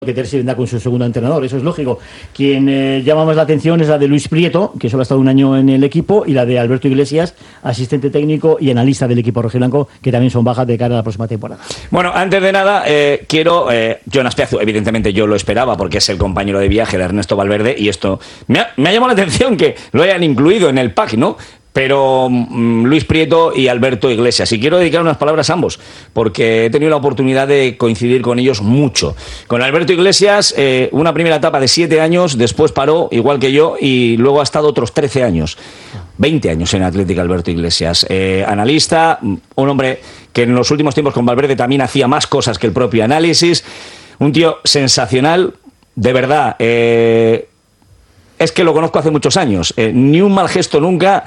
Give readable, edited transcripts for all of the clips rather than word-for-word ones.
que Terzi vendrá con su segundo entrenador, eso es lógico. Quien llama más la atención es la de Luis Prieto, que solo ha estado un año en el equipo, y la de Alberto Iglesias, asistente técnico y analista del equipo rojiblanco, que también son bajas de cara a la próxima temporada. Bueno, antes de nada, quiero... Jon Azpiazu, evidentemente yo lo esperaba porque es el compañero de viaje de Ernesto Valverde, y esto me ha llamado la atención que lo hayan incluido en el pack, ¿no? Pero Luis Prieto y Alberto Iglesias. Y quiero dedicar unas palabras a ambos, porque he tenido la oportunidad de coincidir con ellos mucho. Con Alberto Iglesias, una primera etapa de 7 años, después paró, igual que yo, y luego ha estado otros 13 años. 20 años en Atlético Alberto Iglesias. Analista, un hombre que en los últimos tiempos con Valverde también hacía más cosas que el propio análisis. Un tío sensacional, de verdad. Es que lo conozco hace muchos años. Ni un mal gesto nunca.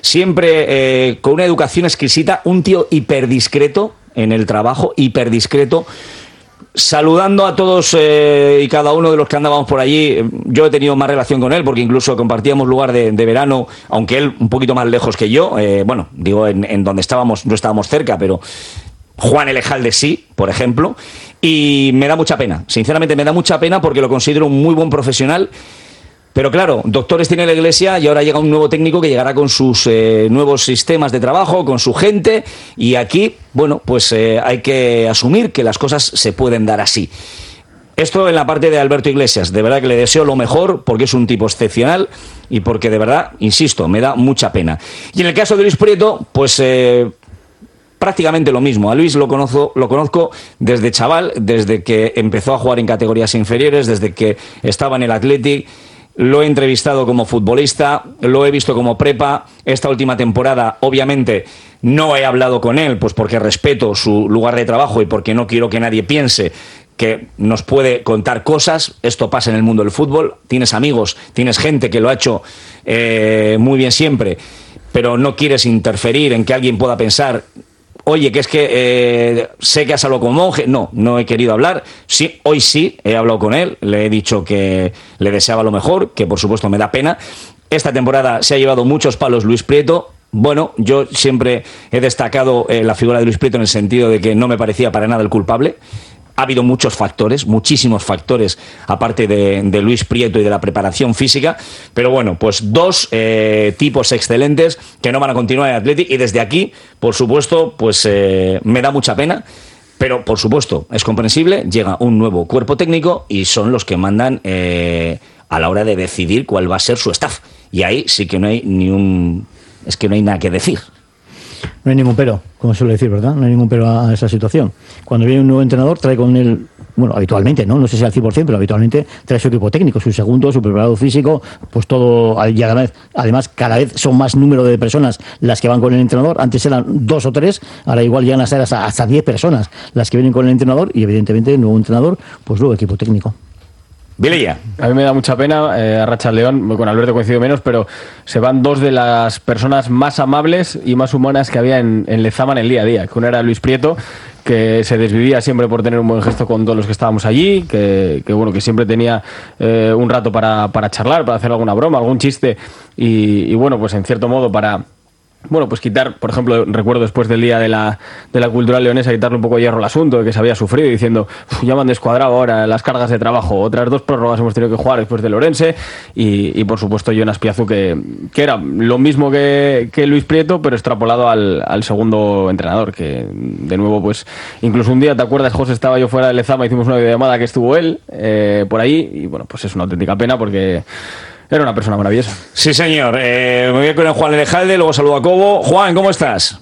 Siempre con una educación exquisita, un tío hiperdiscreto en el trabajo, hiperdiscreto, saludando a todos y cada uno de los que andábamos por allí. Yo he tenido más relación con él porque incluso compartíamos lugar de verano, aunque él un poquito más lejos que yo. Bueno, digo, en donde estábamos, no estábamos cerca, pero Juan Elejalde sí, por ejemplo. Y me da mucha pena, sinceramente me da mucha pena porque lo considero un muy buen profesional. Pero claro, doctores tiene la Iglesia y ahora llega un nuevo técnico que llegará con sus nuevos sistemas de trabajo, con su gente, y aquí, bueno, pues hay que asumir que las cosas se pueden dar así. Esto en la parte de Alberto Iglesias, de verdad que le deseo lo mejor porque es un tipo excepcional y porque de verdad, insisto, me da mucha pena. Y en el caso de Luis Prieto, pues prácticamente lo mismo. A Luis lo conozco desde chaval, desde que empezó a jugar en categorías inferiores, desde que estaba en el Athletic. Lo he entrevistado como futbolista, lo he visto como prepa. Esta última temporada, obviamente, no he hablado con él, pues porque respeto su lugar de trabajo y porque no quiero que nadie piense que nos puede contar cosas. Esto pasa en el mundo del fútbol. Tienes amigos, tienes gente que lo ha hecho muy bien siempre, pero no quieres interferir en que alguien pueda pensar... Oye, que es que sé que has hablado con Monje. No he querido hablar. Sí, hoy sí he hablado con él. Le he dicho que le deseaba lo mejor, que por supuesto me da pena. Esta temporada se ha llevado muchos palos Luis Prieto. Bueno, yo siempre he destacado la figura de Luis Prieto en el sentido de que no me parecía para nada el culpable. Ha habido muchos factores, muchísimos factores, aparte de Luis Prieto y de la preparación física, pero bueno, pues dos tipos excelentes que no van a continuar en Athletic, y desde aquí, por supuesto, pues me da mucha pena, pero por supuesto, es comprensible, llega un nuevo cuerpo técnico y son los que mandan a la hora de decidir cuál va a ser su staff, y ahí sí que no hay es que no hay nada que decir. No hay ningún pero, como suele decir, ¿verdad? No hay ningún pero a esa situación. Cuando viene un nuevo entrenador, trae con él, bueno, habitualmente, no sé si al 100%, pero habitualmente trae su equipo técnico, su segundo, su preparado físico, pues todo, y además cada vez son más número de personas las que van con el entrenador. Antes eran 2 o 3, ahora igual llegan a ser hasta 10 personas las que vienen con el entrenador, y evidentemente el nuevo entrenador, pues luego equipo técnico. Vilella. A mí me da mucha pena, a Racha León, con Alberto coincido menos, pero se van 2 de las personas más amables y más humanas que había en Lezama en el día a día, que uno era Luis Prieto, que se desvivía siempre por tener un buen gesto con todos los que estábamos allí, que bueno, que siempre tenía un rato para charlar, para hacer alguna broma, algún chiste, y bueno, pues en cierto modo para... Bueno, pues quitar, por ejemplo, recuerdo después del día de la Cultural Leonesa, quitarle un poco de hierro al asunto de que se había sufrido, diciendo, ya me han descuadrado ahora las cargas de trabajo, otras 2 prórrogas hemos tenido que jugar después de Lorense, y por supuesto Jon Azpiazu, que era lo mismo que Luis Prieto, pero extrapolado al segundo entrenador, que de nuevo, pues incluso un día, ¿te acuerdas, José? Estaba yo fuera de Lezama, hicimos una videollamada que estuvo él por ahí, y bueno, pues es una auténtica pena porque... era una persona maravillosa. Sí, señor. Me voy con el Juan Elejalde, luego saludo a Cobo. Juan, ¿cómo estás?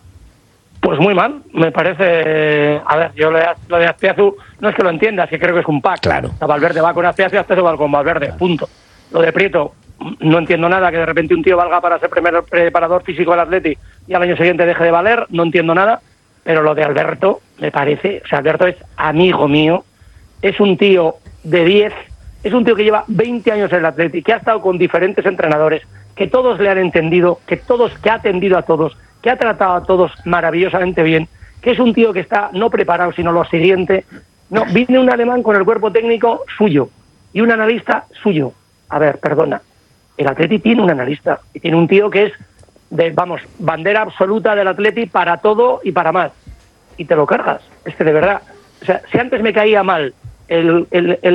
Pues muy mal, me parece... A ver, yo lo de Azpiazu no es que lo entienda, es que creo que es un pack. Claro. O sea, Valverde va con Azpiazu y Azpiazu va con Valverde, punto. Lo de Prieto, no entiendo nada, que de repente un tío valga para ser primer preparador físico del Athletic y al año siguiente deje de valer, no entiendo nada, pero lo de Alberto me parece... O sea, Alberto es amigo mío, es un tío de 10... Es un tío que lleva 20 años en el Athletic, que ha estado con diferentes entrenadores, que todos le han entendido, que ha atendido a todos, que ha tratado a todos maravillosamente bien, que es un tío que está no preparado, sino lo siguiente. No, viene un alemán con el cuerpo técnico suyo y un analista suyo. A ver, perdona, el Athletic tiene un analista y tiene un tío que es, bandera absoluta del Athletic para todo y para más. Y te lo cargas. Es que de verdad, o sea, si antes me caía mal el